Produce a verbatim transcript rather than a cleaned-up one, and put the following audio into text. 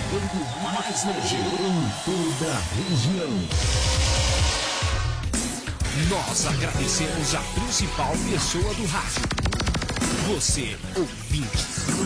Chegando mais longe em toda a região. Nós agradecemos a principal pessoa do rádio. Você, ouvinte.